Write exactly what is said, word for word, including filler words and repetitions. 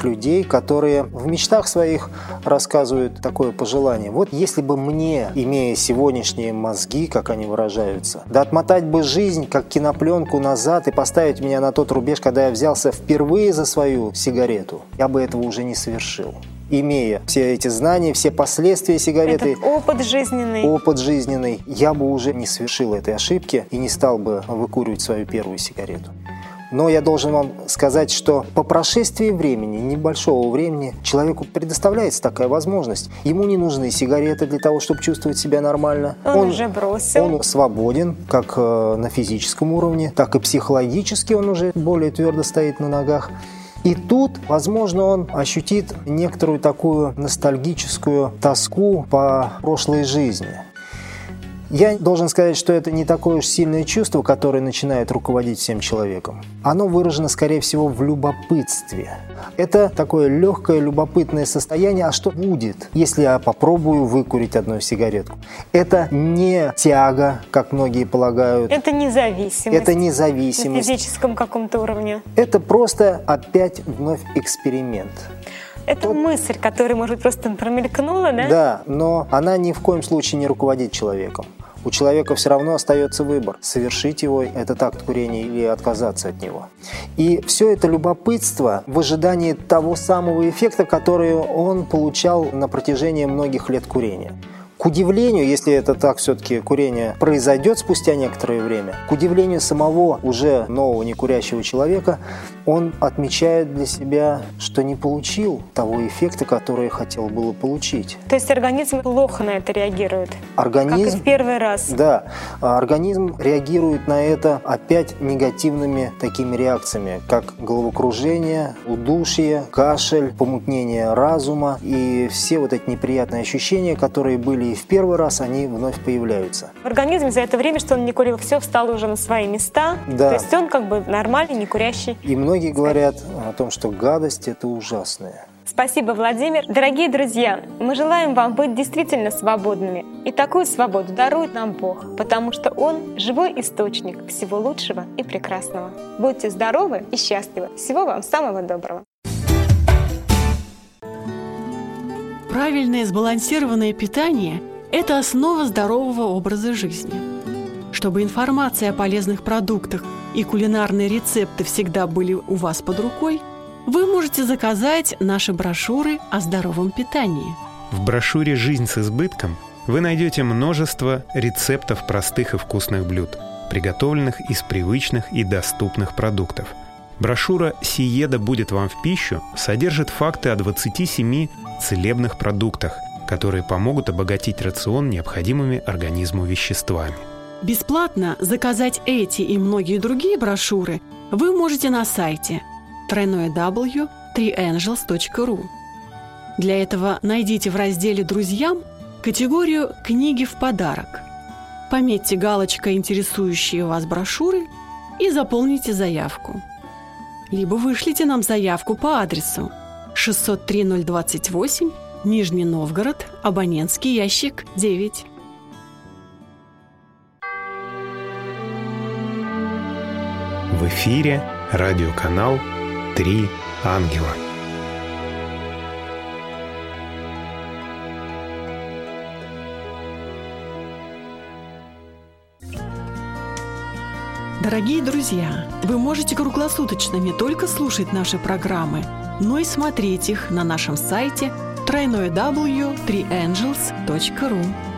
тех людей, которые в мечтах своих рассказывают такое пожелание. Вот если бы мне, имея сегодняшние мозги, как они выражаются, да отмотать бы жизнь, как кинопленку, назад и поставить меня на тот рубеж, когда я взялся впервые за свою сигарету, я бы этого уже не совершил. Имея все эти знания, все последствия сигареты, этот опыт жизненный. опыт жизненный, я бы уже не совершил этой ошибки и не стал бы выкуривать свою первую сигарету. Но я должен вам сказать, что по прошествии времени, небольшого времени, человеку предоставляется такая возможность. Ему не нужны сигареты для того, чтобы чувствовать себя нормально. Он, он уже бросил. Он свободен, как на физическом уровне, так и психологически он уже более твердо стоит на ногах. И тут, возможно, он ощутит некоторую такую ностальгическую тоску по прошлой жизни. Я должен сказать, что это не такое уж сильное чувство, которое начинает руководить всем человеком. Оно выражено, скорее всего, в любопытстве. Это такое легкое, любопытное состояние. А что будет, если я попробую выкурить одну сигаретку? Это не тяга, как многие полагают. Это независимость. Это независимость. На физическом каком-то уровне. Это просто опять вновь эксперимент. Это Тот... мысль, которая, может быть, просто промелькнула, да? Да, но она ни в коем случае не руководит человеком. У человека все равно остается выбор, совершить его, этот акт курения, или отказаться от него. И все это любопытство в ожидании того самого эффекта, который он получал на протяжении многих лет курения. К удивлению, если это так все-таки курение произойдет спустя некоторое время, к удивлению самого уже нового некурящего человека, он отмечает для себя, что не получил того эффекта, который хотел было получить. То есть организм плохо на это реагирует? Организм, как и в первый раз? Да. Организм реагирует на это опять негативными такими реакциями, как головокружение, удушье, кашель, помутнение разума и все вот эти неприятные ощущения, которые были и в первый раз, они вновь появляются. В организме за это время, что он не курил, все встало уже на свои места. Да. То есть он как бы нормальный, не курящий. И многие говорят о том, что гадость – это ужасное. Спасибо, Владимир. Дорогие друзья, мы желаем вам быть действительно свободными. И такую свободу дарует нам Бог, потому что Он – живой источник всего лучшего и прекрасного. Будьте здоровы и счастливы. Всего вам самого доброго. Правильное сбалансированное питание – это основа здорового образа жизни. Чтобы информация о полезных продуктах и кулинарные рецепты всегда были у вас под рукой, вы можете заказать наши брошюры о здоровом питании. В брошюре «Жизнь с избытком» вы найдете множество рецептов простых и вкусных блюд, приготовленных из привычных и доступных продуктов. Брошюра «Сиеда будет вам в пищу» содержит факты о двадцати семи целебных продуктах, которые помогут обогатить рацион необходимыми организму веществами. Бесплатно заказать эти и многие другие брошюры вы можете на сайте дабл ю дабл ю дабл ю точка три энджелс точка ру. Для этого найдите в разделе «Друзьям» категорию «Книги в подарок». Пометьте галочкой интересующие вас брошюры и заполните заявку. Либо вышлите нам заявку по адресу шестьсот три ноль двадцать восемь, Нижний Новгород, абонентский ящик девять. В эфире радиоканал «Три ангела». Дорогие друзья, вы можете круглосуточно не только слушать наши программы, но и смотреть их на нашем сайте дабл ю дабл ю дабл ю точка три энджелс точка ру.